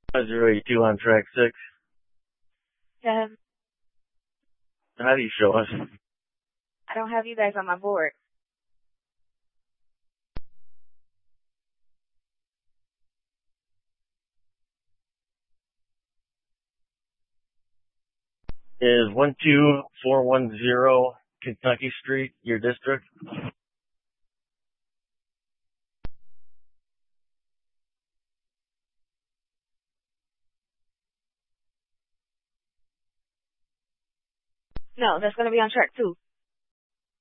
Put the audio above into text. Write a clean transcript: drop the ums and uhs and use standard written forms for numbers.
082 on track 6. Yeah, How do you show us? I don't have you guys on my board. Is 12410 Kentucky Street your district? No, that's going to be on track 2.